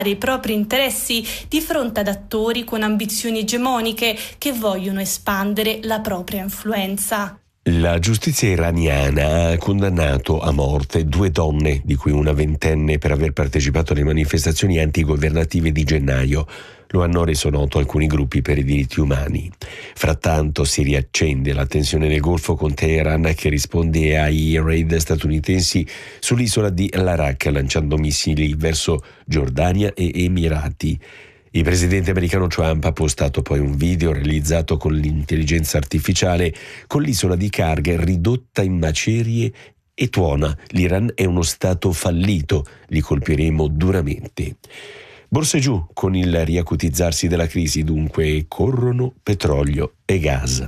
i propri interessi di fronte ad attori con ambizioni egemoniche che vogliono espandere la propria influenza. La giustizia iraniana ha condannato a morte 2 donne, di cui una ventenne, per aver partecipato alle manifestazioni antigovernative di gennaio. Lo hanno reso noto alcuni gruppi per i diritti umani. Frattanto si riaccende la tensione nel Golfo, con Teheran che risponde ai raid statunitensi sull'isola di Larak, lanciando missili verso Giordania e Emirati. Il presidente americano Trump ha postato poi un video realizzato con l'intelligenza artificiale con l'isola di Karg ridotta in macerie e tuona: l'Iran è uno stato fallito, li colpiremo duramente. Borse giù con il riacutizzarsi della crisi, dunque corrono petrolio e gas.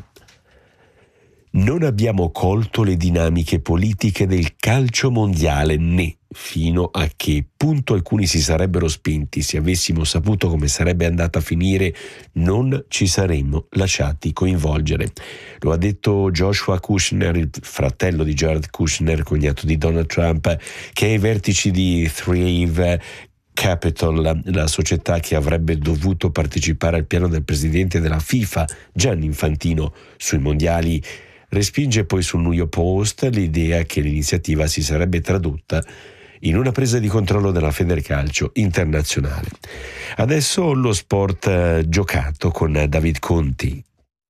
Non abbiamo colto le dinamiche politiche del calcio mondiale, né fino a che punto alcuni si sarebbero spinti. Se avessimo saputo come sarebbe andata a finire, non ci saremmo lasciati coinvolgere. Lo ha detto Joshua Kushner, il fratello di Jared Kushner, cognato di Donald Trump, che è ai vertici di Thrive Capital, la società che avrebbe dovuto partecipare al piano del presidente della FIFA, Gianni Infantino, sui mondiali. Respinge poi sul New York Post l'idea che l'iniziativa si sarebbe tradotta in una presa di controllo della Federcalcio internazionale. Adesso lo sport giocato con David Conti.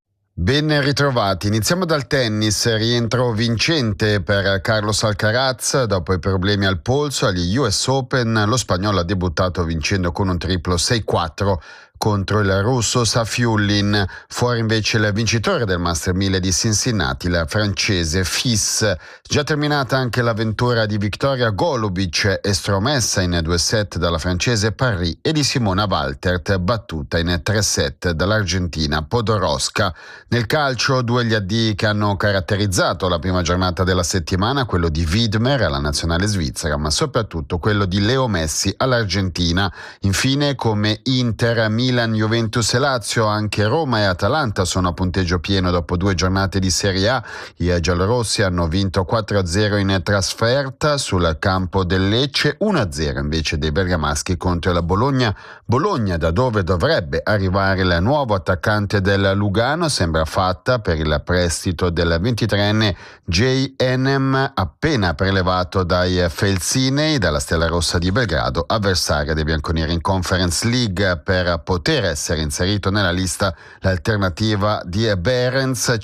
Ben ritrovati, iniziamo dal tennis. Rientro vincente per Carlos Alcaraz dopo i problemi al polso agli US Open. Lo spagnolo ha debuttato vincendo con un triplo 6-4 contro il russo Safiullin. Fuori invece il vincitore del Master 1000 di Cincinnati, il francese Fils. Già terminata anche l'avventura di Victoria Golubic, estromessa in 2 set dalla francese Paris, e di Simona Waltert, battuta in 3 set dall'argentina Podoroska. Nel calcio, 2 gli addii che hanno caratterizzato la prima giornata della settimana: quello di Widmer alla nazionale svizzera, ma soprattutto quello di Leo Messi all'Argentina. Infine, come Inter, Milan, Juventus e Lazio, anche Roma e Atalanta sono a punteggio pieno dopo 2 giornate di Serie A. I giallorossi hanno vinto 4-0 in trasferta sul campo del Lecce, 1-0 invece dei bergamaschi contro la Bologna, da dove dovrebbe arrivare il nuovo attaccante del Lugano. Sembra fatta per il prestito del 23enne Jay Enem, appena prelevato dai Felsinei, dalla Stella Rossa di Belgrado, avversaria dei bianconeri in Conference League. Per poter essere inserito nella lista, l'alternativa di Behrens,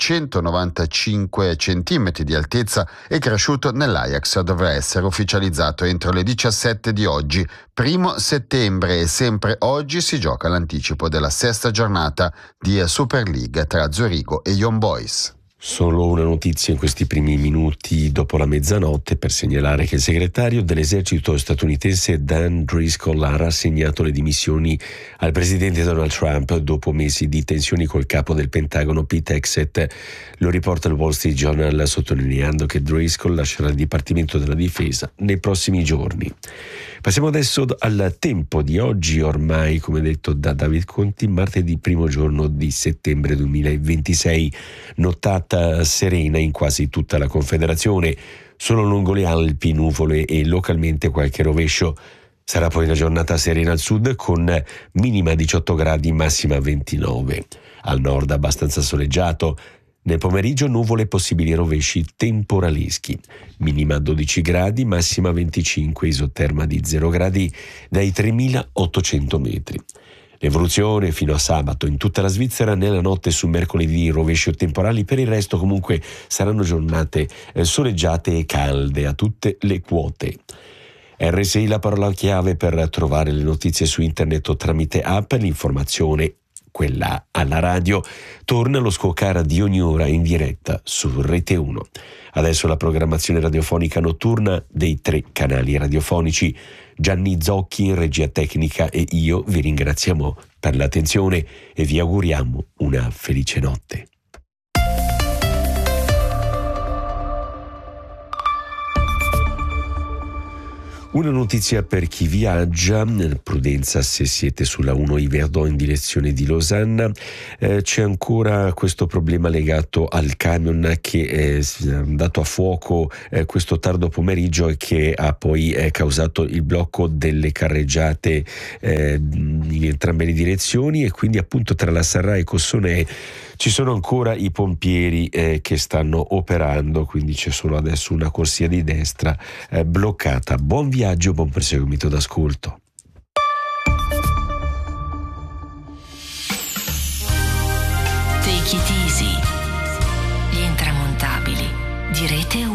195 cm di altezza e cresciuto nell'Ajax, dovrà essere ufficializzato entro le 17 di oggi, 1 settembre, e sempre oggi si gioca l'anticipo della 6ª giornata di Super League tra Zurigo e Young Boys. Solo una notizia in questi primi minuti dopo la mezzanotte per segnalare che il segretario dell'esercito statunitense Dan Driscoll ha rassegnato le dimissioni al presidente Donald Trump dopo mesi di tensioni col capo del Pentagono Pete Hegseth. Lo riporta il Wall Street Journal, sottolineando che Driscoll lascerà il Dipartimento della Difesa nei prossimi giorni. Passiamo adesso al tempo di oggi, ormai come detto da David Conti, martedì 1° giorno di settembre 2026, nottata serena in quasi tutta la Confederazione, solo lungo le Alpi nuvole e localmente qualche rovescio. Sarà poi una giornata serena al sud con minima 18 gradi, massima 29. Al nord abbastanza soleggiato. Nel pomeriggio nuvole e possibili rovesci temporaleschi. Minima 12 gradi, massima 25, isoterma di 0 gradi dai 3.800 metri. L'evoluzione fino a sabato in tutta la Svizzera, nella notte su mercoledì rovesci o temporali, per il resto comunque saranno giornate soleggiate e calde a tutte le quote. RSI la parola chiave per trovare le notizie su internet o tramite app. L'informazione, quella alla radio, torna allo scoccare di ogni ora in diretta su Rete 1. Adesso la programmazione radiofonica notturna dei 3 canali radiofonici. Gianni Zocchi in regia tecnica e io vi ringraziamo per l'attenzione e vi auguriamo una felice notte. Una notizia per chi viaggia, prudenza se siete sulla 1 Yverdon in direzione di Losanna, c'è ancora questo problema legato al camion che è andato a fuoco questo tardo pomeriggio e che ha poi causato il blocco delle carreggiate in entrambe le direzioni, e quindi appunto tra la Sarra e Cossonay ci sono ancora i pompieri che stanno operando, quindi c'è solo adesso una corsia di destra bloccata. Buon viaggio, buon proseguimento d'ascolto. Take it easy. Gli intramontabili di Rete